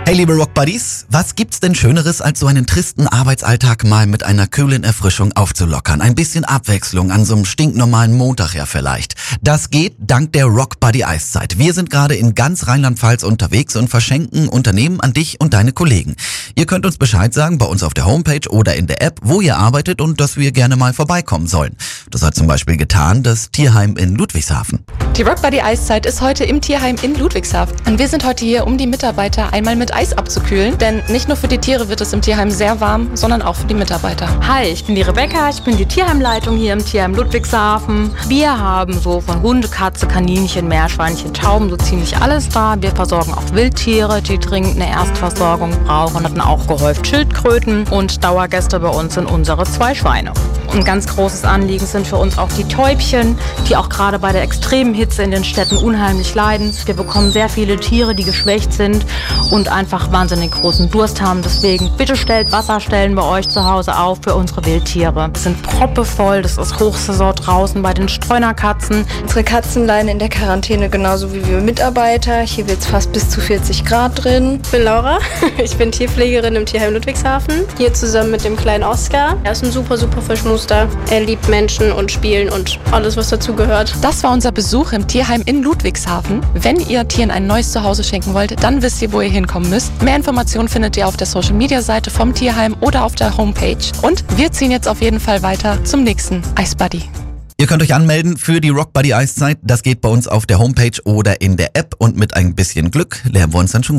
Hey liebe Rock Buddies, was gibt's denn Schöneres, als so einen tristen Arbeitsalltag mal mit einer kühlen Erfrischung aufzulockern? Ein bisschen Abwechslung an so einem stinknormalen Montag ja vielleicht. Das geht dank der Rock Buddy Eiszeit. Wir sind gerade in ganz Rheinland-Pfalz unterwegs und verschenken Unternehmen an dich und deine Kollegen. Ihr könnt uns Bescheid sagen bei uns auf der Homepage oder in der App, wo ihr arbeitet und dass wir gerne mal vorbeikommen sollen. Das hat zum Beispiel getan das Tierheim in Ludwigshafen. Die Rock Buddy Eiszeit ist heute im Tierheim in Ludwigshafen. Und wir sind heute hier, um die Mitarbeiter einmal mit Eis abzukühlen. Denn nicht nur für die Tiere wird es im Tierheim sehr warm, sondern auch für die Mitarbeiter. Hi, ich bin die Rebecca, ich bin die Tierheimleitung hier im Tierheim Ludwigshafen. Wir haben so von Hunde, Katze, Kaninchen, Meerschweinchen, Tauben, so ziemlich alles da. Wir versorgen auch Wildtiere, die dringend eine Erstversorgung brauchen. Hatten auch gehäuft Schildkröten und Dauergäste bei uns sind unsere 2 Schweine. Ein ganz großes Anliegen sind für uns auch die Täubchen, die auch gerade bei der extremen Hitze in den Städten unheimlich leiden. Wir bekommen sehr viele Tiere, die geschwächt sind und einfach wahnsinnig großen Durst haben. Deswegen bitte stellt Wasserstellen bei euch zu Hause auf für unsere Wildtiere. Wir sind proppevoll, das ist Hochsaison draußen bei den Streunerkatzen. Unsere Katzen leiden in der Quarantäne genauso wie wir Mitarbeiter. Hier wird es fast bis zu 40 Grad drin. Ich bin Laura, ich bin Tierpflegerin im Tierheim Ludwigshafen. Hier zusammen mit dem kleinen Oscar. Er ist ein super Verschmuster. Er liebt Menschen und Spielen und alles, was dazu gehört. Das war unser Besuch im Tierheim in Ludwigshafen. Wenn ihr Tieren ein neues Zuhause schenken wollt, dann wisst ihr, wo ihr hinkommen müsst. Mehr Informationen findet ihr auf der Social-Media-Seite vom Tierheim oder auf der Homepage. Und wir ziehen jetzt auf jeden Fall weiter zum nächsten Ice Buddy. Ihr könnt euch anmelden für die Rock Buddy Eiszeit. Das geht bei uns auf der Homepage oder in der App und mit ein bisschen Glück lernen wir uns dann schon